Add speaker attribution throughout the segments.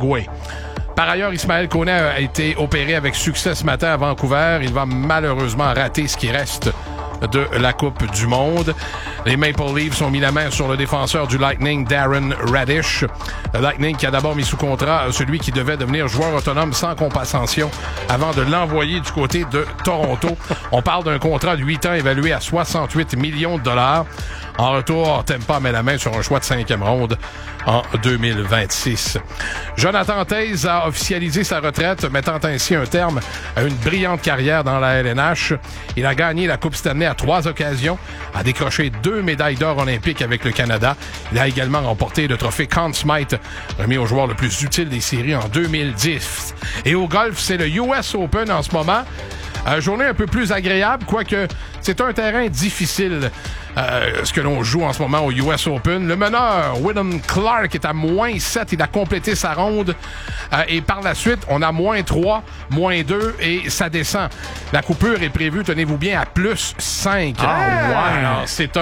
Speaker 1: l'Uruguay. Par ailleurs, Ismaël Koné a été opéré avec succès ce matin à Vancouver. Il va malheureusement rater ce qui reste de la Coupe du Monde. Les Maple Leafs ont mis la main sur le défenseur du Lightning, Darren Radish. Le Lightning qui a d'abord mis sous contrat celui qui devait devenir joueur autonome sans compensation avant de l'envoyer du côté de Toronto. On parle d'un contrat de 8 ans évalué à 68 millions de dollars. En retour, Tampa met la main sur un choix de 5e ronde en 2026. Jonathan Toews a officialisé sa retraite, mettant ainsi un terme à une brillante carrière dans la LNH. Il a gagné la Coupe Stanley à 3 occasions, a décroché 2 médailles d'or olympiques avec le Canada. Il a également remporté le trophée Conn Smythe, remis au joueur le plus utile des séries en 2010. Et au golf, c'est le US Open en ce moment. Journée un peu plus agréable, quoique c'est un terrain difficile. Ce que l'on joue en ce moment au US Open. Le meneur, Wyndham Clark, est à -7. Il a complété sa ronde. Et par la suite, on a -3, -2 et ça descend. La coupure est prévue, tenez-vous bien, à +5. Alors, c'est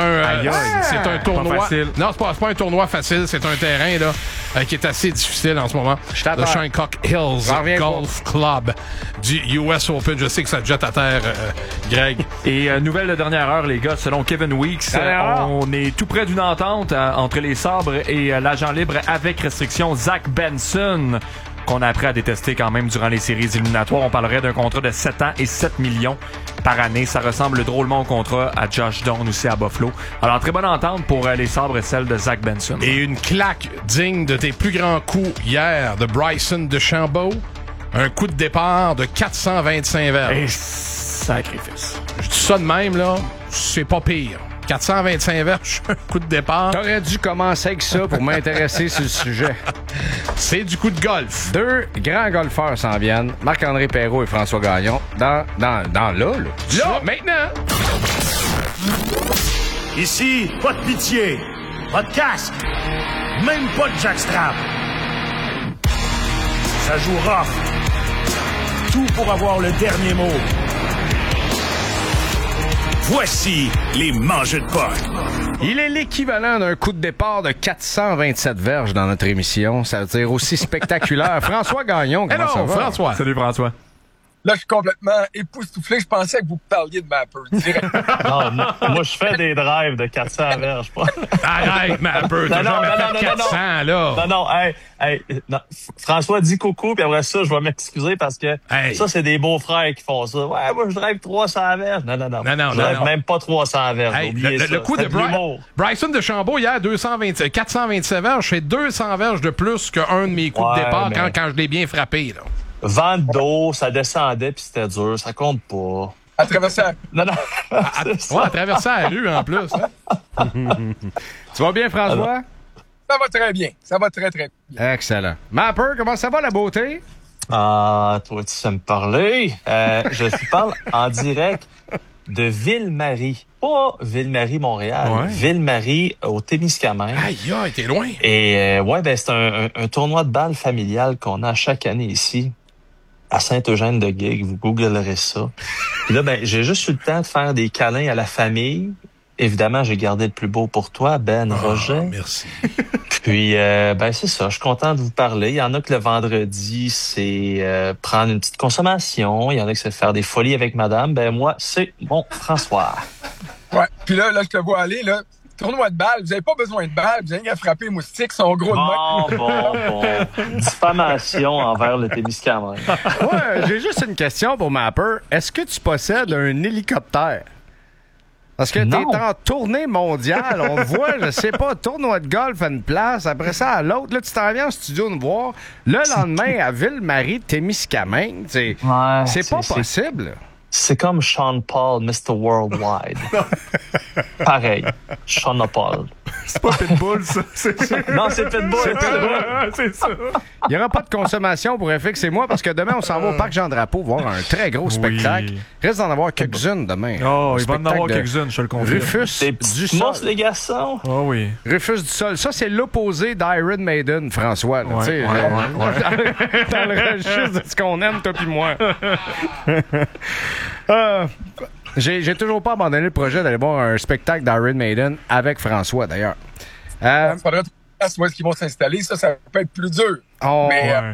Speaker 1: un tournoi. Non, c'est pas un tournoi facile. C'est un terrain là qui est assez difficile en ce moment. Le Shancock Hills Golf Club du US Open. Je sais que ça te jette à terre, Greg.
Speaker 2: Et nouvelle de dernière heure, les gars, selon Kevin Weeks, on est tout près d'une entente entre les Sabres et l'agent libre avec restriction Zach Benson, qu'on a appris à détester quand même durant les séries éliminatoires. On parlerait d'un contrat de 7 ans et 7 millions par année. Ça ressemble drôlement au contrat à Josh Doan aussi à Buffalo. Alors, très bonne entente pour les Sabres et celle de Zach Benson.
Speaker 1: Et une claque digne de tes plus grands coups hier de Bryson DeChambeau. Un coup de départ de 425 verges.
Speaker 2: Et sacrifice.
Speaker 1: Je dis ça de même, là, c'est pas pire. 425 verges, un coup de départ.
Speaker 3: T'aurais dû commencer avec ça pour m'intéresser sur le sujet.
Speaker 1: C'est du coup de golf.
Speaker 3: 2 grands golfeurs s'en viennent, Marc-André Perrault et François Gagnon, dans là,
Speaker 1: maintenant.
Speaker 4: Ici, pas de pitié, pas de casque, même pas de jackstrap. Ça joue rough. Tout pour avoir le dernier mot. Voici les mangeux de potes.
Speaker 3: Il est l'équivalent d'un coup de départ de 427 verges dans notre émission. Ça veut dire aussi spectaculaire. François Gagnon, comment ça va?
Speaker 1: François.
Speaker 2: Salut François.
Speaker 5: Là, je suis complètement époustouflé. Je pensais que vous parliez de Mapper, direct.
Speaker 6: Non, moi, je fais des drives de 400 verges.
Speaker 1: Arrête, Mapper, t'as jamais fait 400, là.
Speaker 6: Non. François dit coucou, puis après ça, je vais m'excuser parce que ça, c'est des beaux-frères qui font ça. Ouais, moi, je drive 300 verges. Non. Je drive même pas 300 verges.
Speaker 1: Le coup de Bryson DeChambeau, hier, 427 verges, c'est 200 verges de plus qu'un de mes coups de départ quand je l'ai bien frappé, là.
Speaker 6: Vent d'eau, ça descendait puis c'était dur, ça compte pas.
Speaker 5: À traverser
Speaker 6: Non.
Speaker 1: À traverser la rue en plus. Hein?
Speaker 3: Tu vas bien, François?
Speaker 5: Ça va très bien. Ça va très, très bien.
Speaker 3: Excellent. Mapper, comment ça va, la beauté?
Speaker 6: Ah, toi, tu sais me parler. Je te parle en direct de Ville-Marie. Pas Ville-Marie, Montréal.
Speaker 1: Ouais.
Speaker 6: Ville-Marie au Témiscamingue.
Speaker 1: Aïe, t'es loin.
Speaker 6: Et c'est un tournoi de balle familial qu'on a chaque année ici. À Saint-Eugène-de-Guigue, vous googlerez ça. Puis là, j'ai juste eu le temps de faire des câlins à la famille. Évidemment, j'ai gardé le plus beau pour toi, Roger.
Speaker 1: Merci.
Speaker 6: Puis, c'est ça, je suis content de vous parler. Il y en a que le vendredi, c'est prendre une petite consommation. Il y en a que c'est faire des folies avec madame. Moi, c'est mon François.
Speaker 5: Ouais, puis là, je te vois aller, là. Tournoi de balles, vous n'avez pas besoin de balles, vous avez qu'à frapper les moustiques, ils sont gros de main.
Speaker 6: Bon. Diffamation envers le Témiscamingue.
Speaker 3: Ouais, j'ai juste une question pour Mapper. Est-ce que tu possèdes un hélicoptère? Parce que t'es en tournée mondiale, on te voit, je sais pas, tournoi de golf à une place, après ça à l'autre. Là, tu t'en viens en studio nous voir. Le lendemain, à Ville-Marie, Témiscamingue, c'est pas possible.
Speaker 6: C'est comme Sean Paul, Mr. Worldwide. Pareil, Sean Paul.
Speaker 2: C'est pas Pitbull, ça.
Speaker 6: Non, c'est Pitbull.
Speaker 2: C'est ça.
Speaker 3: Il n'y aura pas de consommation pour FX et moi parce que demain, on s'en va au Parc Jean-Drapeau voir un très gros spectacle. Reste d'en avoir quelques-unes demain.
Speaker 2: Oh, il va en avoir quelques-unes, je le confirme.
Speaker 3: Rufus du Sol.
Speaker 6: Les garçons.
Speaker 2: Oh oui.
Speaker 3: Rufus du Sol. Ça, c'est l'opposé d'Iron Maiden, François. Là,
Speaker 2: ouais.
Speaker 3: Dans le registre de ce qu'on aime, toi puis moi. J'ai toujours pas abandonné le projet d'aller voir un spectacle d'Iron Maiden avec François, d'ailleurs.
Speaker 5: Il faudrait trouver où est-ce qu'ils vont s'installer. Ça peut être plus dur.
Speaker 3: Mais